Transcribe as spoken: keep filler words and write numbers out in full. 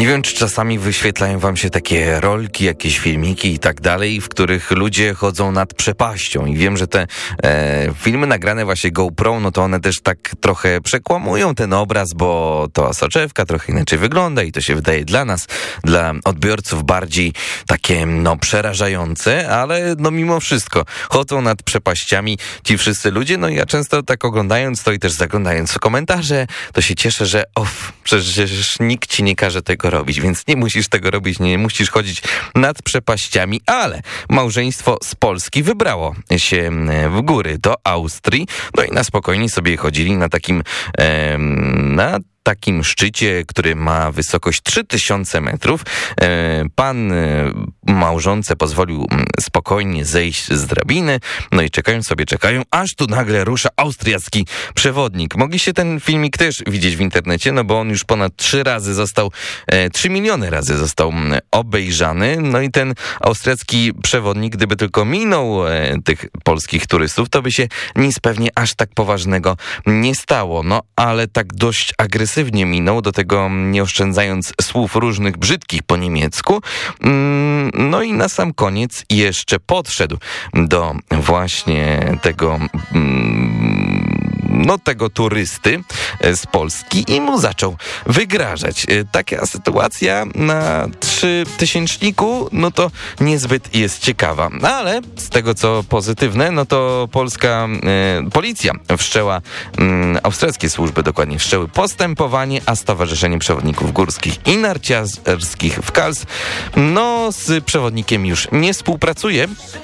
Nie wiem, czy czasami wyświetlają wam się takie rolki, jakieś filmiki i tak dalej, w których ludzie chodzą nad przepaścią. I wiem, że te e, filmy nagrane właśnie GoPro, no to one też tak trochę przekłamują ten obraz, bo to soczewka trochę inaczej wygląda i to się wydaje dla nas, dla odbiorców bardziej takie, no, przerażające, ale no mimo wszystko chodzą nad przepaściami ci wszyscy ludzie. No i ja często tak oglądając to i też zaglądając w komentarze, to się cieszę, że off, przecież nikt ci nie każe tego robić, więc nie musisz tego robić, nie musisz chodzić nad przepaściami, ale małżeństwo z Polski wybrało się w góry do Austrii, no i na spokojnie sobie chodzili na takim e, na takim szczycie, który ma wysokość trzy tysiące metrów. Pan małżonce pozwolił spokojnie zejść z drabiny, no i czekają sobie, czekają, aż tu nagle rusza austriacki przewodnik. Mogliście ten filmik też widzieć w internecie, no bo on już ponad trzy razy został, trzy miliony razy został obejrzany, no i ten austriacki przewodnik, gdyby tylko minął tych polskich turystów, to by się nic pewnie aż tak poważnego nie stało, no ale tak dość agresywnie minął, do tego nie oszczędzając słów różnych brzydkich po niemiecku. No i na sam koniec jeszcze podszedł do właśnie tego no tego turysty z Polski i mu zaczął wygrażać. Taka sytuacja na trzytysięczniku, no to niezbyt jest ciekawa. Ale z tego, co pozytywne, no to polska e, policja wszczęła, e, austriackie służby dokładnie wszczęły postępowanie, a Stowarzyszenie Przewodników Górskich i Narciarskich w Kals, no z przewodnikiem już nie współpracuje.